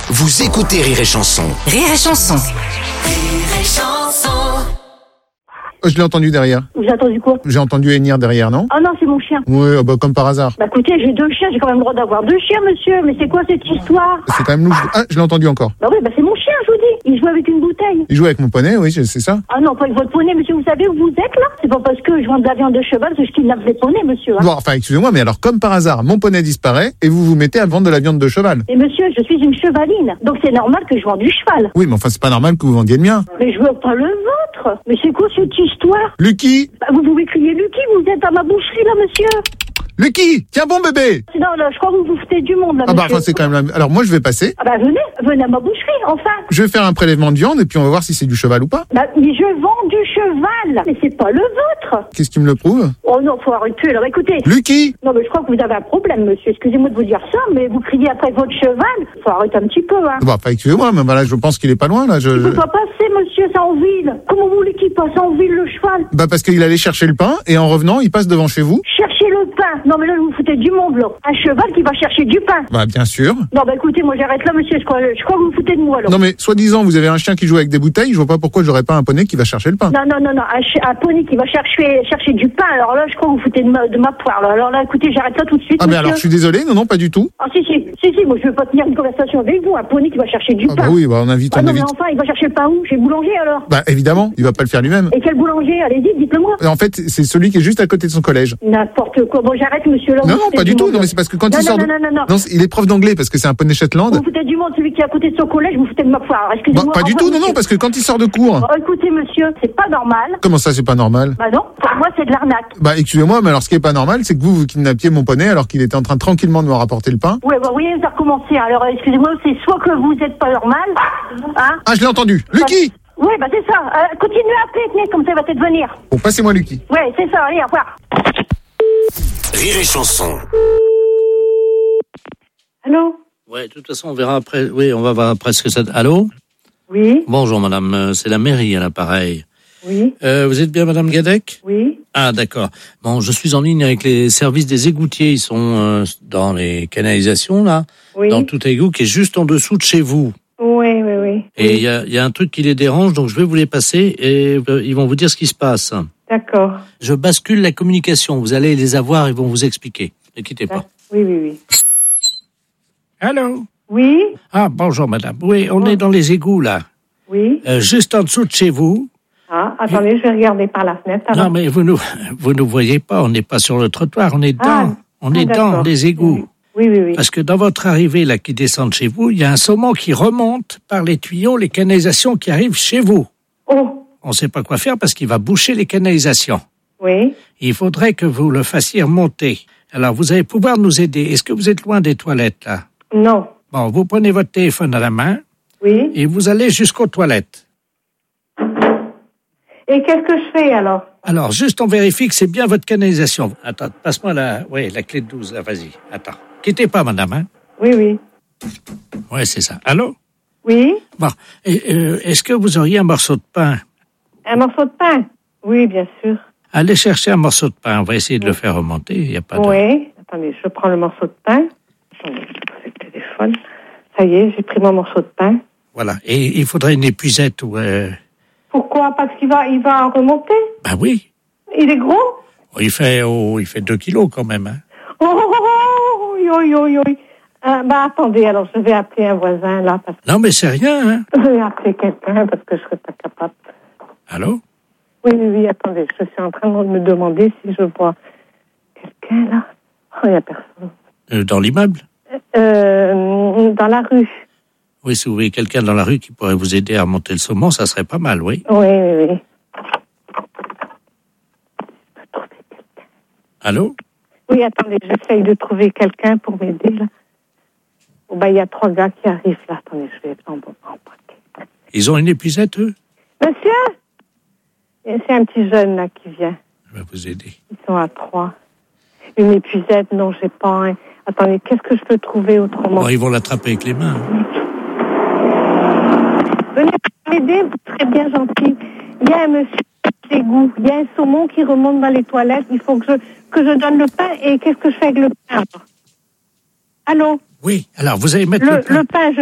Vous écoutez Rire et Chanson. Rire et Chanson. Rire et Chanson. Je l'ai entendu derrière. Vous avez entendu quoi? J'ai entendu hennir derrière, non? Ah non, c'est mon chien. Oui, comme par hasard. Bah écoutez, j'ai 2 chiens, j'ai quand même le droit d'avoir 2 chiens, monsieur. Mais c'est quoi cette histoire? C'est quand même louche. Ah, je l'ai entendu encore. Bah oui, bah c'est mon chien, je vous dis. Il joue avec une bouteille. Il joue avec mon poney, oui, c'est ça. Ah non, pas avec votre poney, monsieur. Vous savez où vous êtes, là? C'est pas parce que je vends de la viande de cheval que je kidnappe les poneys, monsieur. Hein. Bon, enfin, excusez-moi, mais alors, comme par hasard, mon poney disparaît et vous vous mettez à vendre de la viande de cheval. Et monsieur, je suis une chevaline. Donc c'est normal que je vende du cheval. Oui, mais enfin, c'est pas normal que vous vendiez le mien. Mais je veux pas le vôtre. Mais c'est quoi cette histoire? Lucky! Bah, vous pouvez crier Lucky, vous êtes à ma boucherie, là, monsieur. Lucky! Tiens bon, bébé! Non, là, je crois que vous vous foutez du monde, là, Ah bah, monsieur. enfin, c'est quand même Alors, moi, je vais passer. Ah bah venez à ma boucherie, enfin. Je vais faire un prélèvement de viande et puis on va voir si c'est du cheval ou pas. Bah, mais je vends du cheval. Mais c'est pas le vôtre. Qu'est-ce qui me le prouve? Oh non, faut arrêter. Alors écoutez. Lucky! Non, mais je crois que vous avez un problème, monsieur. Excusez-moi de vous dire ça, mais vous criez après votre cheval. Faut arrêter un petit peu, hein. Bon, enfin, excusez-moi, mais voilà, je pense qu'il est pas loin, là. Il peut pas passer, monsieur, c'est en ville. Comment vous voulez qu'il passe en ville, le cheval? Bah, parce qu'il allait chercher le pain et en revenant, il passe devant chez vous. Chercher le pain. Non, mais là, vous foutez du monde, là. Un cheval qui va chercher du pain. Bah, bien sûr. Non, bah écoutez, moi j'arrête là, monsieur. Je crois que vous vous foutez de moi, là. Non, mais soi-disant, vous avez un chien qui joue avec des bouteilles, je vois pas pourquoi j'aurais pas un poney qui va chercher le pain. Non. Un poney qui va chercher du pain. Alors là, je crois que vous foutez de ma poire, là. Alors là, écoutez, j'arrête là tout de suite, Ah, mais monsieur. alors, je suis désolé, non, pas du tout. Ah, si, moi je veux pas tenir une conversation avec vous. Un poney qui va chercher du Ah, pain. bah oui, bah, on invite. Ah non, mais enfin, il va chercher le pain où? Chez le boulanger, alors? Bah, évidemment, il va pas le faire lui-même. Et quel boulanger? Allez-y, dites-le-moi. En fait, c'est celui qui est juste à côté de son collège. N'importe quoi. Bon, j'arrête, monsieur, là. Non, pas du tout. Non, mais c'est parce que quand il sort. Non. Non, il est prof d'anglais parce que c'est un poney Shetland. Vous foutez du monde, celui qui est à côté de son collège, vous foutez de ma poire. Alors, excusez-moi. Bah, pas du tout, non, parce que quand il sort de cours. Oh, écoutez, monsieur, c'est pas normal. Comment ça, c'est pas normal? Bah non, pour moi, c'est de l'arnaque. Bah, excusez-moi, mais alors ce qui est pas normal, c'est que vous kidnappiez mon poney alors qu'il était en train tranquillement de me rapporter le pain. Ouais, bah, vous voyez, ça a recommencé. Alors, excusez-moi, c'est soit que vous êtes pas normal, hein. Ah, je l'ai entendu. Lucky! Ouais, bah, c'est ça. Continuez à appeler, tenez, comme ça, il va peut-être venir. Bon, passez-moi Lucky. Ouais, c'est ça, allez, au revoir. Rire et Chanson. Allô? Ouais, de toute façon, on verra après. Oui, on va voir après ce que ça. Allô? Oui, Bonjour, madame. C'est la mairie à l'appareil. oui, Vous êtes bien, madame Gadec? oui. Ah, d'accord. Bon, je suis en ligne avec les services des égoutiers. Ils sont dans les canalisations, là. Oui. Dans tout égout qui est juste en dessous de chez vous. Oui. Et il y a un truc qui les dérange, donc je vais vous les passer et ils vont vous dire ce qui se passe. D'accord. Je bascule la communication. Vous allez les avoir, ils vont vous expliquer. Ne quittez pas. Oui. Allô? Oui, Ah, bonjour, madame. Oui, on est dans les égouts, là. oui. Juste en dessous de chez vous. Ah, attendez, je vais regarder par la fenêtre. alors. Non, mais vous nous voyez pas, on n'est pas sur le trottoir, on est dans, dans d'accord. les égouts. Oui. Parce que dans votre arrivée, là, qui descend de chez vous, il y a un saumon qui remonte par les tuyaux, les canalisations qui arrivent chez vous. Oh, On sait pas quoi faire parce qu'il va boucher les canalisations. oui. Il faudrait que vous le fassiez remonter. Alors, vous allez pouvoir nous aider. Est-ce que vous êtes loin des toilettes, là? Non. Bon, vous prenez votre téléphone à la main Oui. et vous allez jusqu'aux toilettes. Et qu'est-ce que je fais alors? Alors, juste on vérifie que c'est bien votre canalisation. Attends, passe-moi la clé de 12, là, vas-y. Attends. Quittez pas, madame, hein? Oui. Ouais, c'est ça. Allô? Oui. Bon. Est-ce que vous auriez un morceau de pain? Un morceau de pain? Oui, bien sûr. Allez chercher un morceau de pain. On va essayer de le faire remonter. Il n'y a pas de... Oui. Attendez, je prends le morceau de pain. Attendez, je pose le téléphone. Ça y est, j'ai pris mon morceau de pain. Voilà. Et il faudrait une épuisette ou... Pourquoi? Parce qu'il va remonter? Ben oui. Il est gros? Il fait 2 kilos quand même, hein. Oui. Attendez, alors je vais appeler un voisin, là, parce que... Non, mais c'est rien, hein. Je vais appeler quelqu'un, parce que je serais pas capable. Allô? Oui, attendez, je suis en train de me demander si je vois quelqu'un, là. Oh, il n'y a personne. Dans l'immeuble? Dans la rue. Oui, si vous voyez quelqu'un dans la rue qui pourrait vous aider à remonter le saumon, ça serait pas mal, oui. Oui. Allô? Oui, attendez, j'essaye de trouver quelqu'un pour m'aider, là. Oh, il y a 3 gars qui arrivent, là. Attendez, je vais embarquer. Ils ont une épuisette, eux? Monsieur? Et c'est un petit jeune, là, qui vient. Je vais vous aider. Ils sont à 3. Une épuisette, non, j'ai pas un... Attendez, qu'est-ce que je peux trouver autrement? Bon, ils vont l'attraper avec les mains. Venez m'aider, vous serez bien gentil. Il y a un monsieur à l'égout. Il y a un saumon qui remonte dans les toilettes. Il faut que je donne le pain. Et qu'est-ce que je fais avec le pain? Allô? Oui, alors vous allez mettre le pain,